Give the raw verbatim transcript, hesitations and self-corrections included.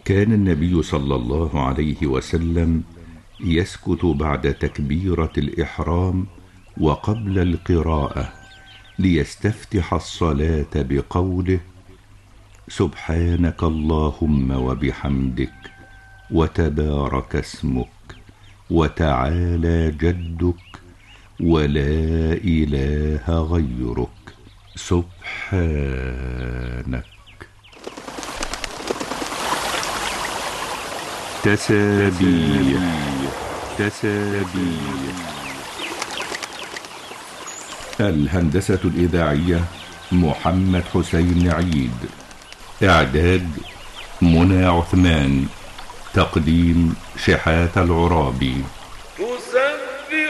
كان النبي صلى الله عليه وسلم يسكت بعد تكبيرة الإحرام وقبل القراءة ليستفتح الصلاة بقوله: سبحانك اللهم وبحمدك وتبارك اسمك وتعالى جدك ولا إله غيرك سبحانك. تسابيح تسابيح. الهندسة الإذاعية محمد حسين عيد. إعداد منى عثمان. تقديم شحات العرابي.